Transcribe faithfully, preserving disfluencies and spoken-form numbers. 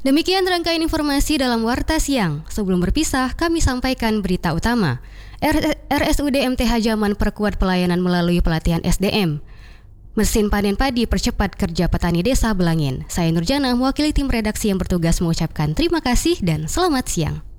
Demikian rangkaian informasi dalam Warta Siang. Sebelum berpisah, kami sampaikan berita utama. R S U D M T H Jaman perkuat pelayanan melalui pelatihan S D M. Mesin panen padi percepat kerja petani desa Belangin. Saya Nurjana, mewakili tim redaksi yang bertugas mengucapkan terima kasih dan selamat siang.